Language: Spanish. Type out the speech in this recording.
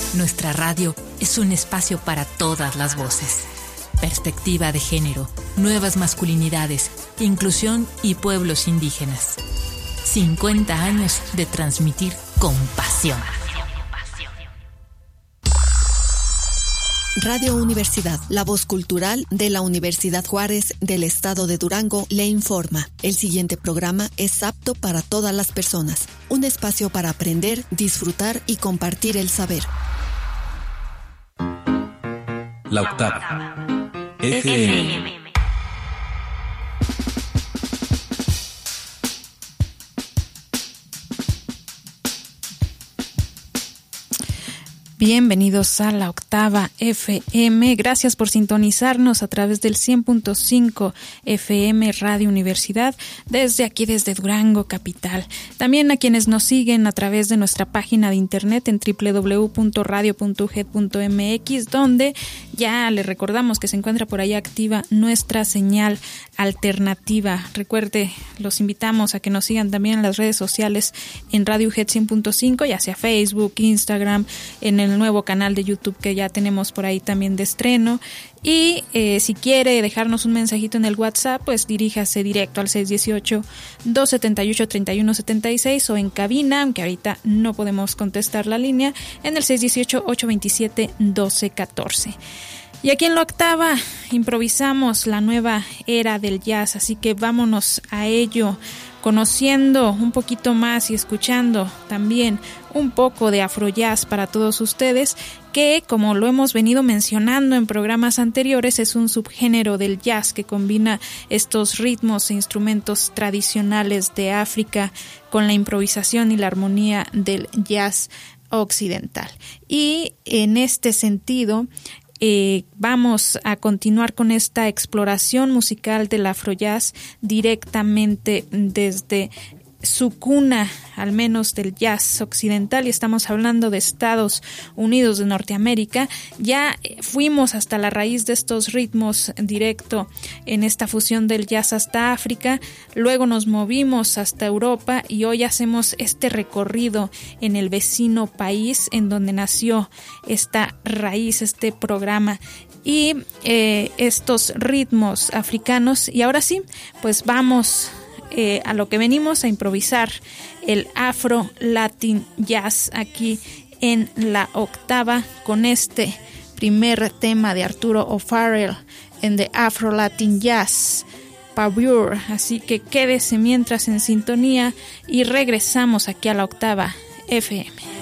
Nuestra radio es un espacio para todas las voces. Perspectiva de género, nuevas masculinidades, inclusión y pueblos indígenas. 50 años de transmitir con pasión. Radio Universidad, la voz cultural de la Universidad Juárez del Estado de Durango, le informa. El siguiente programa es apto para todas las personas. Un espacio para aprender, disfrutar y compartir el saber. La Octava. FM. Bienvenidos a La Octava FM. Gracias por sintonizarnos a través del 100.5 FM Radio Universidad, desde aquí, desde Durango, capital. También a quienes nos siguen a través de nuestra página de internet en www.radio.uged.mx, donde ya les recordamos que se encuentra por ahí activa nuestra señal alternativa. Recuerde, los invitamos a que nos sigan también en las redes sociales en Radio UGED 100.5, ya sea Facebook, Instagram, en el nuevo canal de YouTube que ya tenemos por ahí también de estreno. Y si quiere dejarnos un mensajito en el WhatsApp, pues diríjase directo al 618-278-3176 o en cabina, aunque ahorita no podemos contestar la línea, en el 618-827-1214. Y aquí en La Octava improvisamos la nueva era del jazz, así que vámonos a ello, conociendo un poquito más y escuchando también un poco de afrojazz para todos ustedes, que, como lo hemos venido mencionando en programas anteriores, es un subgénero del jazz que combina estos ritmos e instrumentos tradicionales de África con la improvisación y la armonía del jazz occidental. Y en este sentido, vamos a continuar con esta exploración musical del afrojazz directamente desde su cuna, al menos del jazz occidental, y estamos hablando de Estados Unidos de Norteamérica. Ya fuimos hasta la raíz de estos ritmos directo en esta fusión del jazz hasta África, luego nos movimos hasta Europa y hoy hacemos este recorrido en el vecino país en donde nació esta raíz, este programa y estos ritmos africanos. Y ahora sí, pues vamos a lo que venimos, a improvisar el Afro Latin Jazz aquí en La Octava con este primer tema de Arturo O'Farrell en The Afro Latin Jazz Pavure. Así que quédese mientras en sintonía y regresamos aquí a La Octava FM.